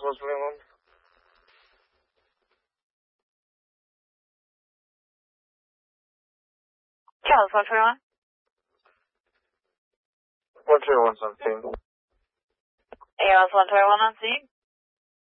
What's going on? Charles, 121. 121 something. AOS 121 on scene.